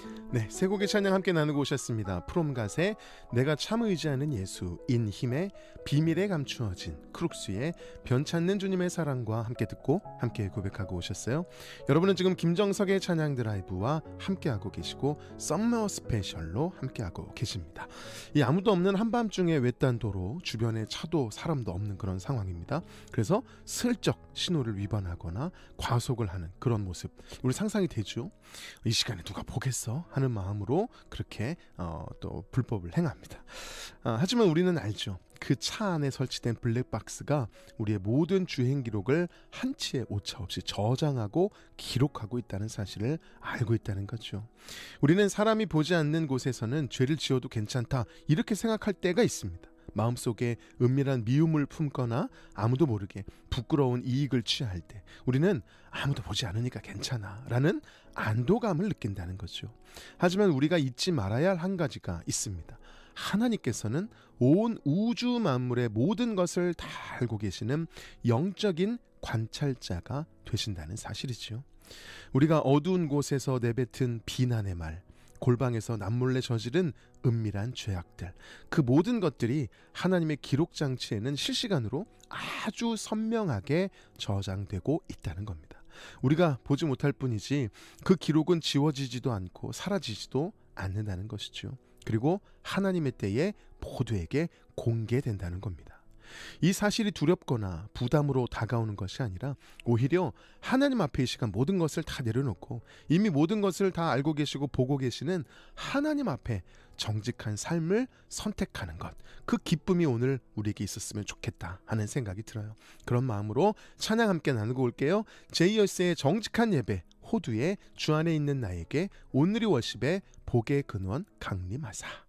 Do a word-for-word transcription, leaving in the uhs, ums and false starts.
네, 세 곡의 찬양 함께 나누고 오셨습니다. 프롬갓의 내가 참 의지하는 예수, 인힘의 비밀에 감추어진, 크룩스의 변찮는 주님의 사랑과 함께 듣고 함께 고백하고 오셨어요. 여러분은 지금 김정석의 찬양 드라이브와 함께하고 계시고 썸머 스페셜로 함께하고 계십니다. 이 아무도 없는 한밤중에 외딴 도로, 주변에 차도 사람도 없는 그런 상황입니다. 그래서 슬쩍 신호를 위반하거나 과속을 하는 그런 모습, 우리 상상이 되죠. 이 시간에 누가 보겠어? 하는 마음으로 그렇게 어, 또 불법을 행합니다. 아, 하지만 우리는 알죠. 그 차 안에 설치된 블랙박스가 우리의 모든 주행 기록을 한치의 오차 없이 저장하고 기록하고 있다는 사실을 알고 있다는 거죠. 우리는 사람이 보지 않는 곳에서는 죄를 지어도 괜찮다 이렇게 생각할 때가 있습니다. 마음속에 은밀한 미움을 품거나 아무도 모르게 부끄러운 이익을 취할 때 우리는 아무도 보지 않으니까 괜찮아 라는 안도감을 느낀다는 거죠. 하지만 우리가 잊지 말아야 할 한 가지가 있습니다. 하나님께서는 온 우주 만물의 모든 것을 다 알고 계시는 영적인 관찰자가 되신다는 사실이죠. 우리가 어두운 곳에서 내뱉은 비난의 말, 골방에서 남몰래 저지른 은밀한 죄악들, 그 모든 것들이 하나님의 기록장치에는 실시간으로 아주 선명하게 저장되고 있다는 겁니다. 우리가 보지 못할 뿐이지 그 기록은 지워지지도 않고 사라지지도 않는다는 것이죠. 그리고 하나님의 때에 모두에게 공개된다는 겁니다. 이 사실이 두렵거나 부담으로 다가오는 것이 아니라 오히려 하나님 앞에 이 시간 모든 것을 다 내려놓고 이미 모든 것을 다 알고 계시고 보고 계시는 하나님 앞에 정직한 삶을 선택하는 것, 그 기쁨이 오늘 우리에게 있었으면 좋겠다 하는 생각이 들어요. 그런 마음으로 찬양 함께 나누고 올게요. 제이어스의 정직한 예배, 호두의 주 안에 있는 나에게, 온누리 워십의 복의 근원 강림하사.